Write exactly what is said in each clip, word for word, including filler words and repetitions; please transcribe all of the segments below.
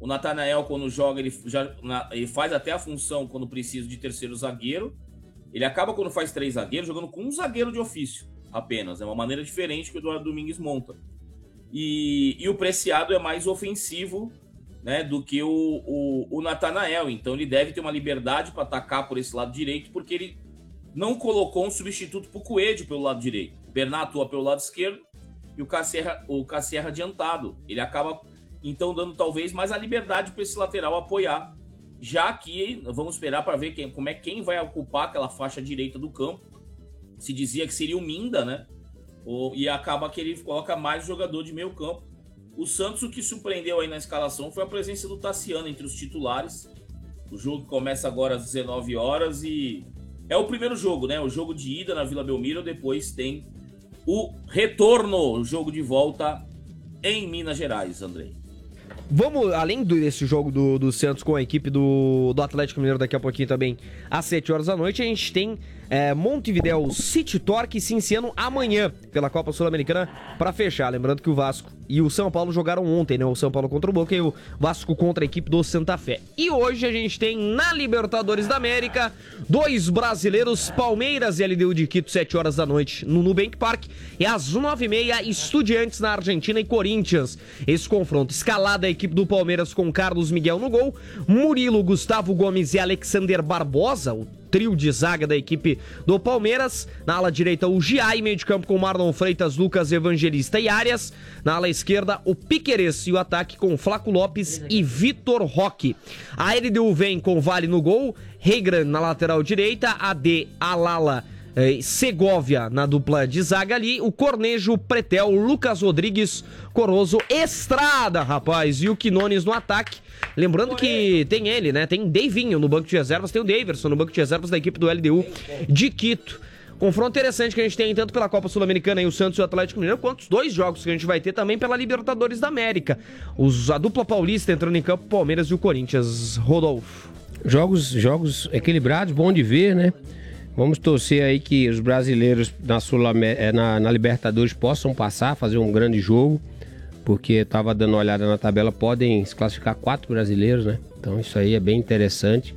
O Natanael, quando joga, ele, já, na, ele faz até a função quando precisa de terceiro zagueiro. Ele acaba, quando faz três zagueiros, jogando com um zagueiro de ofício apenas. É uma maneira diferente que o Eduardo Domingues monta. E, e o Preciado é mais ofensivo, né, do que o, o, o Natanael. Então ele deve ter uma liberdade para atacar por esse lado direito, porque ele não colocou um substituto para o Coelho pelo lado direito. O Bernat atua pelo lado esquerdo e o Casserra, o Casserra adiantado. Ele acaba, então, dando talvez mais a liberdade para esse lateral apoiar, já que vamos esperar para ver quem, como é quem vai ocupar aquela faixa direita do campo. Se dizia que seria o Minda, né? O, e acaba que ele coloca mais jogador de meio campo. O Santos, o que surpreendeu aí na escalação foi a presença do Tassiano entre os titulares. O jogo começa agora às dezenove horas e é o primeiro jogo, né? O jogo de ida na Vila Belmiro, depois tem o retorno, o jogo de volta em Minas Gerais, Andrei. Vamos, além desse jogo do, do Santos com a equipe do, do Atlético Mineiro daqui a pouquinho também, às sete horas da noite, a gente tem é, Montevidéu City Torque e Cinciano amanhã pela Copa Sul-Americana para fechar. Lembrando que o Vasco e o São Paulo jogaram ontem, né? O São Paulo contra o Boca e o Vasco contra a equipe do Santa Fé. E hoje a gente tem na Libertadores da América dois brasileiros, Palmeiras e L D U de Quito, sete horas da noite no Nubank Park. E às nove e meia, Estudiantes na Argentina e Corinthians. Esse confronto, escalada a equipe do Palmeiras com Carlos Miguel no gol, Murilo, Gustavo Gomes e Alexander Barbosa, o trio de zaga da equipe do Palmeiras. Na ala direita, o Giai, meio de campo com Marlon Freitas, Lucas Evangelista e Arias. Na ala esquerda, o Piquerez e o ataque com Flaco Lopes e Vitor Roque. A L D U vem com Vale no gol, Reigran na lateral direita, A D, Alala, eh, Segovia na dupla de zaga ali, o Cornejo, Pretel, Lucas Rodrigues, Corozo, Estrada, rapaz, e o Quinones no ataque. Lembrando que tem ele, né? Tem Davinho no banco de reservas, tem o Daverson no banco de reservas da equipe do L D U de Quito. Confronto interessante que a gente tem tanto pela Copa Sul-Americana e o Santos e o Atlético Mineiro, quanto os dois jogos que a gente vai ter também pela Libertadores da América. Os, a dupla paulista entrando em campo, Palmeiras e o Corinthians. Rodolfo. Jogos, jogos equilibrados, bom de ver, né? Vamos torcer aí que os brasileiros na, Sul na, na Libertadores possam passar, fazer um grande jogo, porque eu estava dando uma olhada na tabela, podem se classificar quatro brasileiros, né? Então isso aí é bem interessante.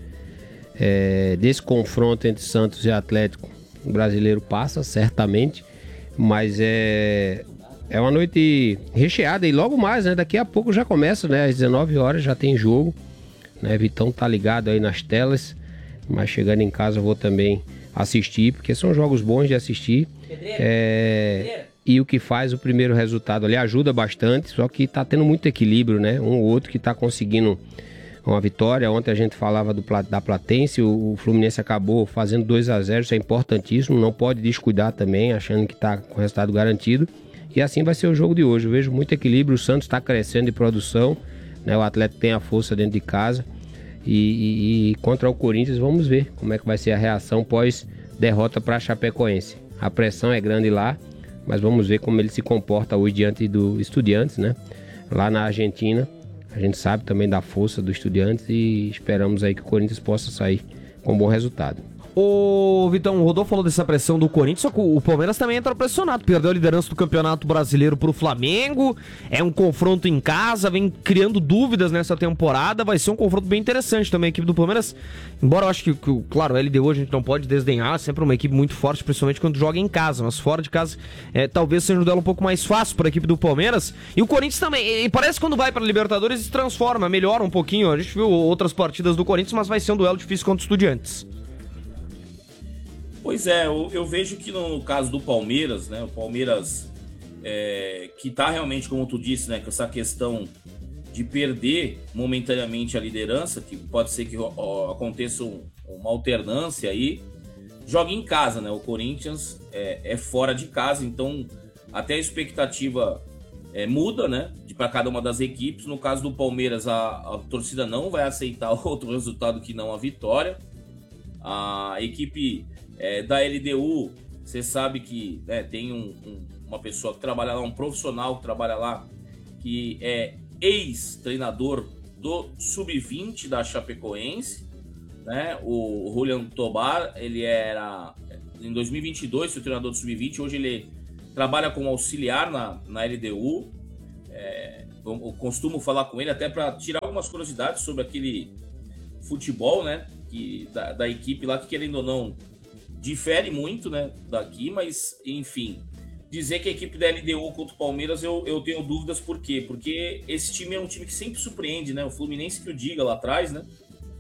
É, desse confronto entre Santos e Atlético, o brasileiro passa, certamente, mas é, é uma noite recheada e logo mais, né? Daqui a pouco já começa, né? Às dezenove horas já tem jogo, né? Vitão tá ligado aí nas telas, mas chegando em casa eu vou também assistir, porque são jogos bons de assistir. É, e o que faz o primeiro resultado ali ajuda bastante, só que tá tendo muito equilíbrio, né? Um ou outro que tá conseguindo uma vitória. Ontem a gente falava do, da Platense, o, o Fluminense acabou fazendo dois a zero, isso é importantíssimo, não pode descuidar também, achando que tá com o resultado garantido. E assim vai ser o jogo de hoje. Eu vejo muito equilíbrio, o Santos está crescendo de produção, né? O Atlético tem a força dentro de casa. E, e, e contra o Corinthians, vamos ver como é que vai ser a reação pós derrota para a Chapecoense. A pressão é grande lá, mas vamos ver como ele se comporta hoje diante do Estudiantes, né? Lá na Argentina, a gente sabe também da força do Estudiantes e esperamos aí que o Corinthians possa sair com um bom resultado. Ô, Vitão, o Rodolfo falou dessa pressão do Corinthians, só que o Palmeiras também entra pressionado, perdeu a liderança do Campeonato Brasileiro pro Flamengo, é um confronto em casa, vem criando dúvidas nessa temporada, vai ser um confronto bem interessante também a equipe do Palmeiras, embora eu acho que, que claro, o L D U a gente não pode desdenhar, sempre uma equipe muito forte, principalmente quando joga em casa, mas fora de casa é, talvez seja um duelo um pouco mais fácil para a equipe do Palmeiras, e o Corinthians também, e parece que quando vai para a Libertadores se transforma, melhora um pouquinho, a gente viu outras partidas do Corinthians, mas vai ser um duelo difícil contra os Estudiantes. Pois é, eu, eu vejo que no caso do Palmeiras, né, o Palmeiras é, que tá realmente, como tu disse, né, com essa questão de perder momentaneamente a liderança, que pode ser que ó, aconteça um, uma alternância aí, joga em casa, né, o Corinthians é, é fora de casa, então até a expectativa é, muda, né, para cada uma das equipes. No caso do Palmeiras, a, a torcida não vai aceitar outro resultado que não a vitória. A equipe É, da L D U, você sabe que né, tem um, um, uma pessoa que trabalha lá, um profissional que trabalha lá, que é ex-treinador do sub vinte da Chapecoense, né? O Julian Tobar, ele era, em dois mil e vinte e dois, foi treinador do sub vinte, hoje ele trabalha como auxiliar na, na L D U. É, eu costumo falar com ele até para tirar algumas curiosidades sobre aquele futebol, né? Que, da, da equipe lá, que querendo ou não, difere muito, né? Daqui, mas enfim. Dizer que a equipe da L D U contra o Palmeiras, eu, eu tenho dúvidas por quê? Porque esse time é um time que sempre surpreende, né? O Fluminense que o diga lá atrás, né?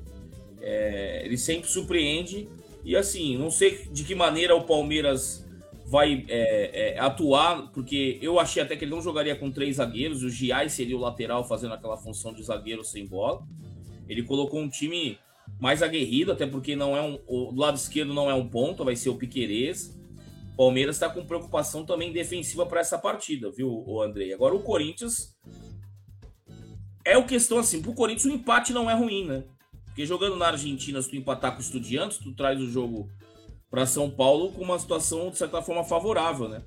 É, ele sempre surpreende. E assim, não sei de que maneira o Palmeiras vai é, é, atuar, porque eu achei até que ele não jogaria com três zagueiros. O Giai seria o lateral fazendo aquela função de zagueiro sem bola. Ele colocou um time mais aguerrido, até porque não é um, o do lado esquerdo não é um ponta, vai ser o Piquerez. Palmeiras está com preocupação também defensiva para essa partida, viu, o Andrei? Agora o Corinthians é o questão assim, pro Corinthians o empate não é ruim, né? Porque jogando na Argentina, se tu empatar com o Estudiantes, tu traz o jogo para São Paulo com uma situação de certa forma favorável, né?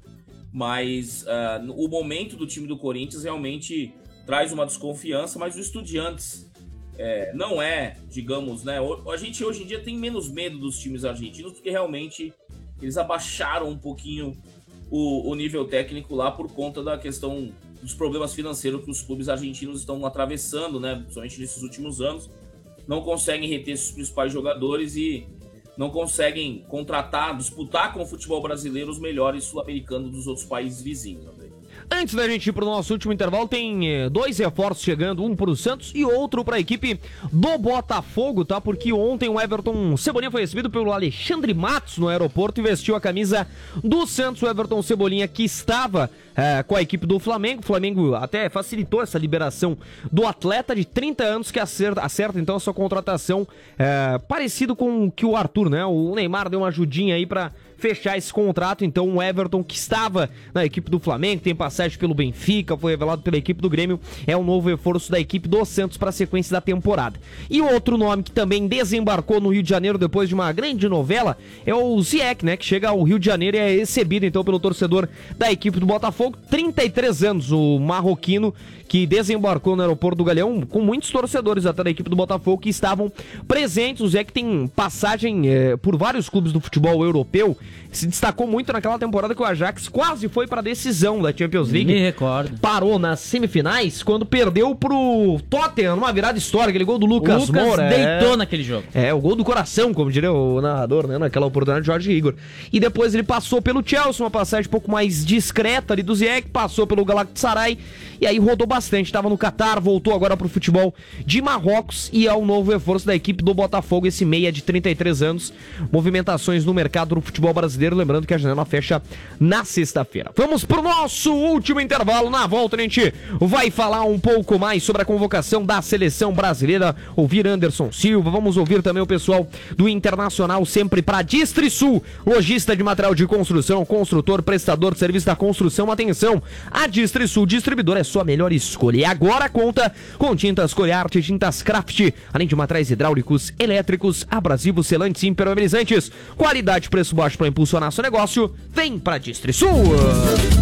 Mas uh, o momento do time do Corinthians realmente traz uma desconfiança, mas o Estudiantes é, não é, digamos, né? A gente hoje em dia tem menos medo dos times argentinos porque realmente eles abaixaram um pouquinho o, o nível técnico lá por conta da questão dos problemas financeiros que os clubes argentinos estão atravessando, né? Principalmente nesses últimos anos. Não conseguem reter seus principais jogadores e não conseguem contratar, disputar com o futebol brasileiro os melhores sul-americanos dos outros países vizinhos. Antes da gente ir pro nosso último intervalo, tem eh, dois reforços chegando, um pro Santos e outro pra equipe do Botafogo, tá? Porque ontem o Everton Cebolinha foi recebido pelo Alexandre Matos no aeroporto e vestiu a camisa do Santos. O Everton Cebolinha que estava eh, com a equipe do Flamengo. O Flamengo até facilitou essa liberação do atleta de trinta anos que acerta, acerta então a sua contratação, eh, parecido com o que o Arthur, né? O Neymar deu uma ajudinha aí pra fechar esse contrato. Então o Everton, que estava na equipe do Flamengo, tem passagem pelo Benfica, foi revelado pela equipe do Grêmio, é o novo reforço da equipe do Santos para a sequência da temporada. E outro nome que também desembarcou no Rio de Janeiro depois de uma grande novela é o Ziyech, né, que chega ao Rio de Janeiro e é recebido então pelo torcedor da equipe do Botafogo, trinta e três anos, o marroquino que desembarcou no aeroporto do Galeão, com muitos torcedores até da equipe do Botafogo que estavam presentes. O Ziyech tem passagem é, por vários clubes do futebol europeu, se destacou muito naquela temporada que o Ajax quase foi para a decisão da Champions League. Me recordo. Parou nas semifinais quando perdeu pro Tottenham, numa virada histórica, aquele gol do Lucas, Lucas Moura. deitou é... naquele jogo. É, o gol do coração, como diria o narrador, né, naquela oportunidade, Jorge Igor. E depois ele passou pelo Chelsea, uma passagem um pouco mais discreta ali do Ziyech, passou pelo Galatasaray e aí rodou bastante, estava no Catar, voltou agora pro futebol de Marrocos e é o novo reforço da equipe do Botafogo, esse meia de trinta e três anos. Movimentações no mercado do futebol brasileiro, lembrando que a janela fecha na sexta-feira. Vamos pro nosso último intervalo. Na volta a gente vai falar um pouco mais sobre a convocação da seleção brasileira, ouvir Anderson Silva, vamos ouvir também o pessoal do Internacional, sempre para Distrisul, lojista de material de construção, construtor, prestador de serviço da construção. Atenção, a Distrisul Distribuidor é sua melhor escolha e agora conta com tintas Coriarte, tintas Craft, além de materiais hidráulicos, elétricos, abrasivos, selantes e impermeabilizantes. Qualidade, preço baixo para impulsionar seu negócio. Vem pra Distrisul!